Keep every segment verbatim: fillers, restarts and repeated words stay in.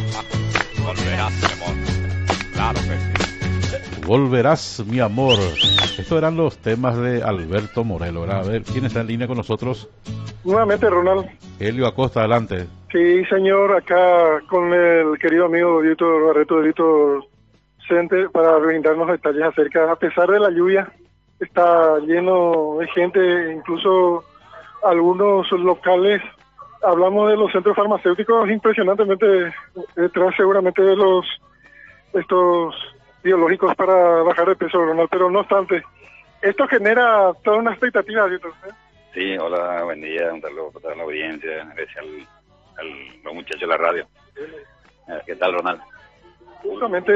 Volverás, mi amor. Claro que sí. Volverás, mi amor. Estos eran los temas de Alberto Morelo, ¿verdad? A ver, ¿quién está en línea con nosotros? Nuevamente, Ronald. Elio Acosta, adelante. Sí, señor, acá con el querido amigo Víctor Barreto de Víctor Center para brindarnos detalles acerca, a pesar de la lluvia, está lleno de gente, incluso algunos locales. Hablamos de los centros farmacéuticos impresionantemente detrás seguramente de los estos biológicos para bajar de peso, Ronald, pero no obstante, esto genera toda una expectativa, Víctor, ¿eh? Sí, hola, buen día, un saludo para toda la audiencia, gracias al, al los muchachos de la radio. ¿Qué tal, Ronald? Justamente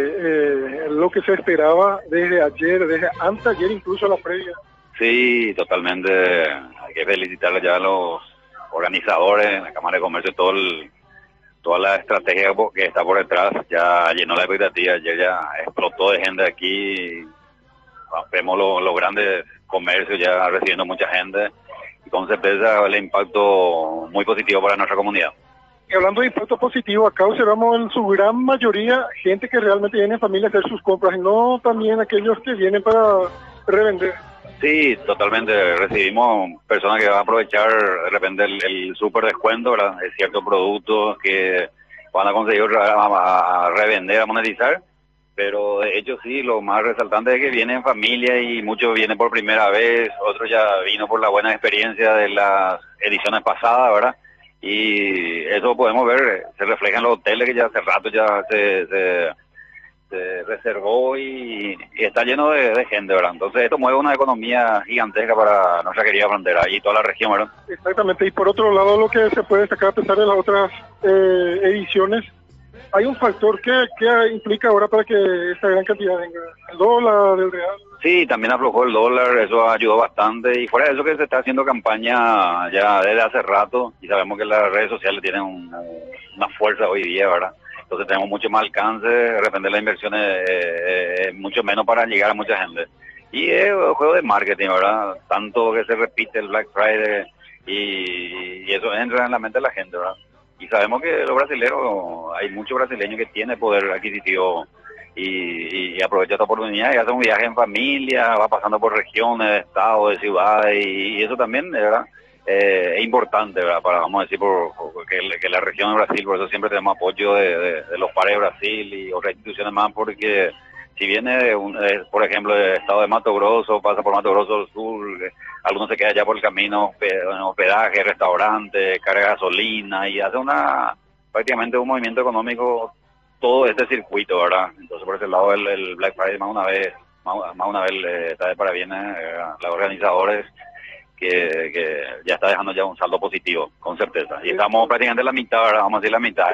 eh, lo que se esperaba desde ayer, desde antes de ayer incluso la previa. Sí, totalmente, hay que felicitar ya a los organizadores, la Cámara de Comercio, todo el, toda la estrategia que está por detrás, ya llenó la expectativa, ayer ya explotó de gente aquí, vemos los lo grandes comercios ya recibiendo mucha gente y con certeza el impacto muy positivo para nuestra comunidad. Y hablando de impacto positivo, acá observamos en su gran mayoría gente que realmente viene en familia a hacer sus compras y no también aquellos que vienen para revender. Sí, totalmente. Recibimos personas que van a aprovechar de repente el, el súper descuento, ¿verdad? De ciertos productos que van a conseguir a, a revender, a monetizar. Pero de hecho sí, lo más resaltante es que vienen en familia y muchos vienen por primera vez, otros ya vino por la buena experiencia de las ediciones pasadas, ¿verdad? Y eso podemos ver, se refleja en los hoteles que ya hace rato ya se... se se reservó y, y está lleno de, de gente, ¿verdad? Entonces esto mueve una economía gigantesca para nuestra querida frontera y toda la región, ¿verdad? Exactamente, y por otro lado lo que se puede destacar a pesar de las otras eh, ediciones, hay un factor que, que implica ahora para que esta gran cantidad venga, el dólar, el real. Sí, también aflojó el dólar, eso ayudó bastante y fuera de eso que se está haciendo campaña ya desde hace rato y sabemos que las redes sociales tienen un, una fuerza hoy día, ¿verdad? Entonces tenemos mucho más alcance, de repente la inversión es eh, eh, mucho menos para llegar a mucha gente. Y es un juego de marketing, ¿verdad? Tanto que se repite el Black Friday y, y eso entra en la mente de la gente, ¿verdad? Y sabemos que los brasileños, hay muchos brasileños que tienen poder adquisitivo y, y aprovecha esta oportunidad y hace un viaje en familia, va pasando por regiones, estados, de ciudades y, y eso también, ¿verdad? Eh, es importante, ¿verdad? Para, vamos a decir, por, por que, que la región de Brasil, por eso siempre tenemos apoyo de, de, de los pares de Brasil y otras instituciones más, porque si viene, un, eh, por ejemplo, el estado de Mato Grosso, pasa por Mato Grosso del Sur, eh, algunos se quedan ya por el camino, hospedaje, restaurante, carga de gasolina, y hace una prácticamente un movimiento económico todo este circuito, ¿verdad? Entonces, por ese lado, el, el Black Friday más una vez, más, más una vez eh, está de parabienes eh, a los organizadores, Que, que ya está dejando ya un saldo positivo, con certeza. Y estamos prácticamente en la mitad, ¿verdad? Vamos a decir la mitad.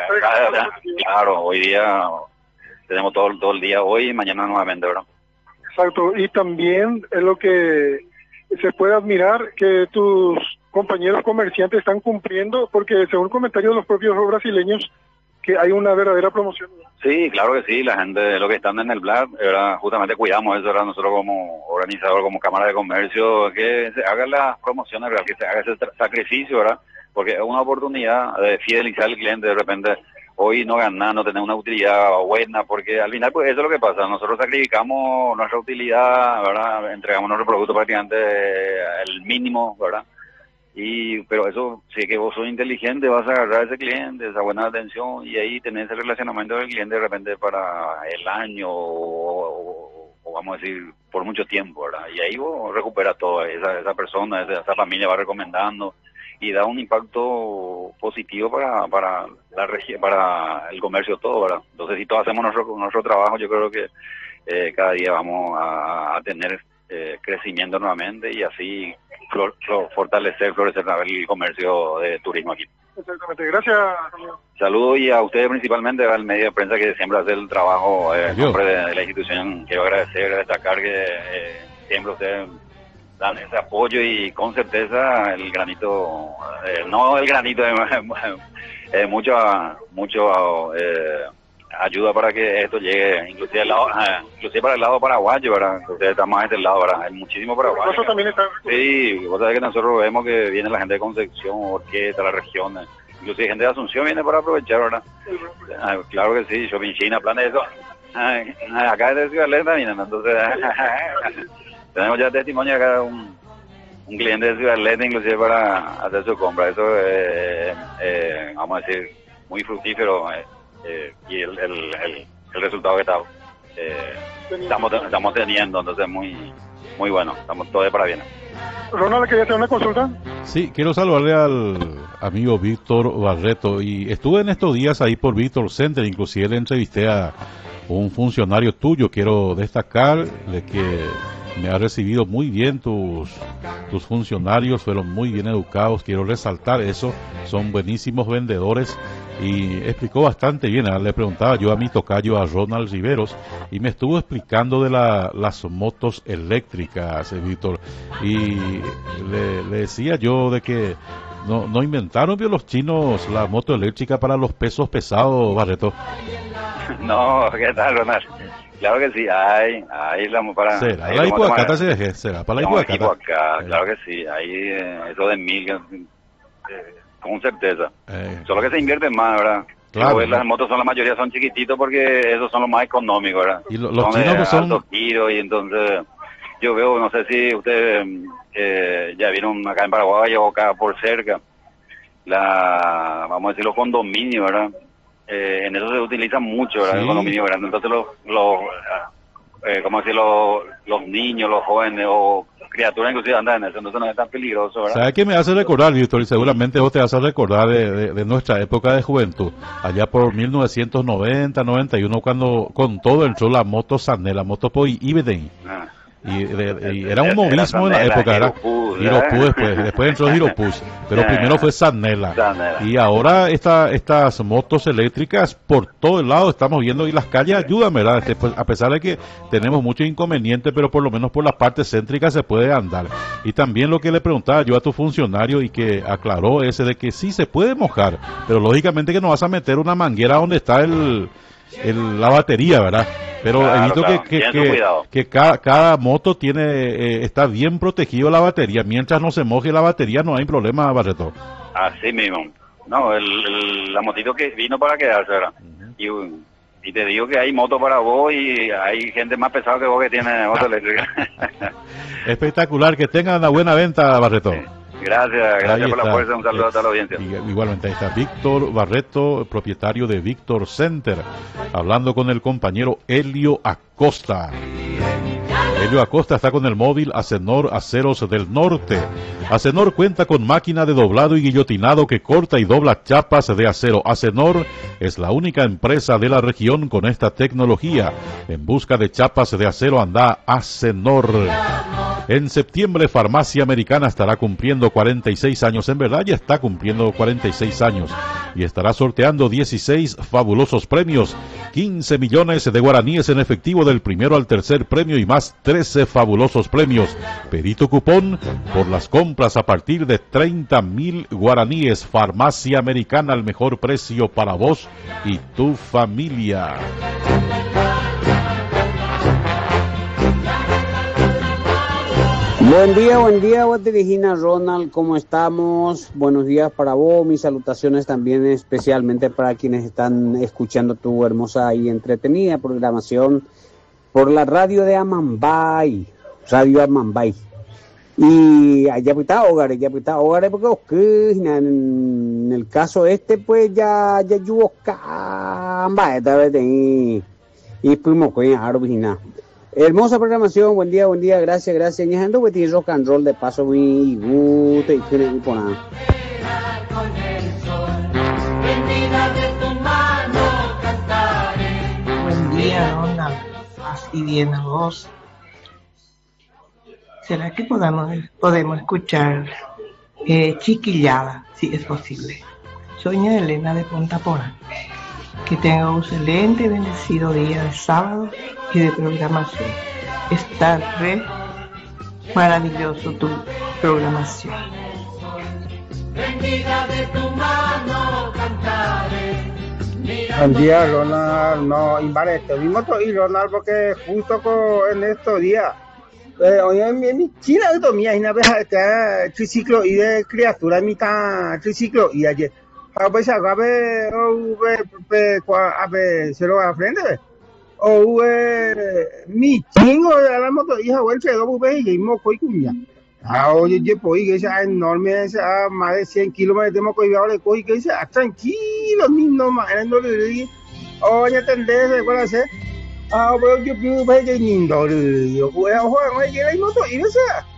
Claro, hoy día tenemos todo, todo el día hoy y mañana nuevamente, ¿verdad? Exacto, y también es lo que se puede admirar que tus compañeros comerciantes están cumpliendo, porque según comentarios de los propios brasileños, que hay una verdadera promoción. Sí, claro que sí, la gente, lo que están en el Black, ¿verdad? Justamente cuidamos eso, ¿verdad? Nosotros como organizador, como Cámara de Comercio, que se hagan las promociones, ¿verdad? Que se haga ese sacrificio, ¿verdad? Porque es una oportunidad de fidelizar al cliente, de repente hoy no ganar, no tener una utilidad buena, porque al final pues eso es lo que pasa, nosotros sacrificamos nuestra utilidad, ¿verdad? Entregamos nuestro producto prácticamente el mínimo, ¿verdad? Y pero eso, si es que vos sos inteligente, vas a agarrar a ese cliente, esa buena atención, y ahí tenés ese relacionamiento del cliente de repente para el año, o, o, o vamos a decir, por mucho tiempo, ¿verdad? Y ahí vos recuperas todo, esa, esa persona, esa, esa familia va recomendando, y da un impacto positivo para para la región, para el comercio todo, ¿verdad? Entonces, si todos hacemos nuestro, nuestro trabajo, yo creo que eh, cada día vamos a, a tener eh, crecimiento nuevamente, y así Flor, flor, fortalecer, florecer el comercio de turismo aquí. Exactamente, gracias, amigo. Saludos y a ustedes principalmente, al medio de prensa que siempre hace el trabajo eh, en nombre de, de la institución. Quiero agradecer, destacar que eh, siempre ustedes dan ese apoyo y con certeza el granito, eh, no el granito, eh, mucho, mucho eh, ayuda para que esto llegue, inclusive, al lado, eh, inclusive para el lado paraguayo, ¿verdad? Ustedes están más de este lado, ¿verdad? Hay muchísimo paraguayo. Nosotros también está... Sí, vos sabés que nosotros vemos que viene la gente de Concepción, Orquesta, las regiones, inclusive gente de Asunción viene para aprovechar, ¿verdad? Ah, claro que sí, Shopping China, plan de eso. Ah, acá de Ciudad Atleta vienen, entonces tenemos ya testimonio acá un, un cliente de Ciudad Atleta inclusive para hacer su compra. Eso es, eh, vamos a decir, muy fructífero eh, eh, y el, el, el, el resultado que está, eh, estamos, estamos teniendo, entonces muy muy bueno, estamos todos para bien. Ronald, ¿quería hacer una consulta? Sí, quiero saludarle al amigo Víctor Barreto y estuve en estos días ahí por Víctor Center, inclusive le entrevisté a un funcionario tuyo. Quiero destacar de que me ha recibido muy bien tus, tus funcionarios, fueron muy bien educados, quiero resaltar eso, son buenísimos vendedores y explicó bastante bien. Le preguntaba yo a mi tocayo, a Ronald Riveros, y me estuvo explicando de la, las motos eléctricas, eh, Víctor, y le, le decía yo de que no, no inventaron bien los chinos la moto eléctrica para los pesos pesados, Barreto. No, ¿qué tal, Ronald? Claro que sí, hay, hay la para... ¿Será hay la Ipuacata se deje? ¿Será para la Ipuacata? Ipuacata, claro que sí, hay eh, eso de mil, eh, con certeza. Eh. Solo que se invierte más, ¿verdad? Claro. Pues, las motos son la mayoría son chiquititos porque esos son los más económicos, ¿verdad? Y lo, los son chinos de son... altos giros y entonces... Yo veo, no sé si ustedes eh, ya vieron acá en Paraguay o acá por cerca, la, vamos a decir, los condominios, ¿verdad? Eh, en eso se utiliza mucho, ¿verdad? Sí. El condominio grande. Entonces los, los eh, ¿cómo decirlo? Los niños, los jóvenes o criaturas inclusive andan en eso, entonces no es tan peligroso, ¿verdad? ¿Sabes qué me hace recordar, Víctor? Y seguramente vos te vas a recordar de, de, de nuestra época de juventud, allá por mil novecientos noventa, noventa y uno, cuando con todo entró la moto Sané, la moto por Ibeden. Ah. Y, de, y era un movilismo en la época, era Giropus después, después entró Giropus, pero primero fue Sanela. Y ahora esta, estas motos eléctricas por todo el lado estamos viendo, y las calles ayudan, ¿verdad? Este, pues, a pesar de que tenemos muchos inconvenientes, pero por lo menos por las partes céntricas se puede andar. Y también lo que le preguntaba yo a tu funcionario y que aclaró ese de que sí se puede mojar, pero lógicamente que no vas a meter una manguera donde está el, el la batería, ¿verdad? Pero claro, he visto claro. que, que, que, que cada, cada moto tiene eh, está bien protegido la batería. Mientras no se moje la batería no hay problema, Barreto. Así mismo. No, el, el, la motito que vino para quedarse, ¿verdad? Uh-huh. Y, y te digo que hay moto para vos y hay gente más pesada que vos que tiene moto eléctrica. Espectacular, que tengan una buena venta, Barreto. Sí. Gracias, gracias por la fuerza, un saludo a toda la audiencia. Igualmente ahí está Víctor Barreto, propietario de Víctor Center, hablando con el compañero Helio Acosta. Helio Acosta está con el móvil Acenor Aceros del Norte. Acenor cuenta con máquina de doblado y guillotinado que corta y dobla chapas de acero. Acenor es la única empresa de la región con esta tecnología. En busca de chapas de acero anda Acenor. En septiembre, Farmacia Americana estará cumpliendo cuarenta y seis años. En verdad ya está cumpliendo cuarenta y seis años. Y estará sorteando dieciséis fabulosos premios. quince millones de guaraníes en efectivo del primero al tercer premio y más trece fabulosos premios. Pedí tu cupón por las compras a partir de treinta mil guaraníes. Farmacia Americana, al mejor precio para vos y tu familia. Buen día, buen día, vos Regina, Ronald, ¿cómo estamos? Buenos días para vos, mis salutaciones también especialmente para quienes están escuchando tu hermosa y entretenida programación por la radio de Amambay, Radio Amambay. Y allá pues está hogares, ya pues está hogares porque en el caso este pues ya ya yuvo camba esta vez y y fuimos con Arvina. Hermosa programación, buen día, buen día, gracias, gracias. Ñajando pues tiene rock and roll de paso muy gusto y tiene muy pona. Buen día, Ronald. Así bien a vos. ¿Será que podamos, podemos escuchar eh, Chiquillada, si es posible? Soy Elena de Punta Porán. Que tenga un excelente y bendecido día de sábado y de programación. Está re maravilloso tu programación. Buen día, Ronald. No, invarte, vimos todo y Ronald porque justo con, en estos días eh, hoy en mi china de tomía y una vez acá triciclo y de criatura mitad triciclo y ayer a pues acá ve o ve pe cua a ve se lo a frente o ve mi chingo de la moto hija o el que do ve y mo coi cuña ah oye ye pues que esa enorme esa más de cien kilómetros de mo coi ahora coi que esa tranquilo ni no más no le oye tendés cuál hacer ah, pero yo pido que ni ndo yo voy a jugar con ella y moto y esa